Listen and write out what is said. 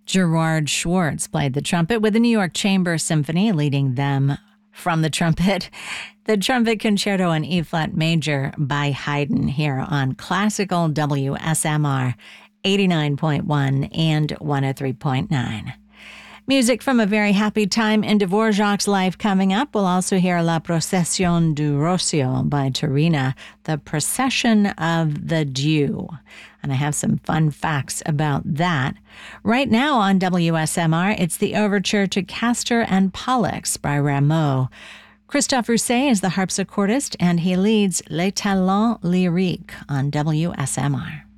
Gerard Schwartz played the trumpet with the New York Chamber Symphony leading them from the trumpet. The Trumpet Concerto in E-flat major by Haydn here on Classical WSMR 89.1 and 103.9. Music from a very happy time in Dvorak's life coming up. We'll also hear La Procession du Rossio by Torina, the Procession of the Dew. And I have some fun facts about that. Right now on WSMR, it's the overture to Castor and Pollux by Rameau. Christophe Rousset is the harpsichordist, and he leads Les Talents Lyriques on WSMR.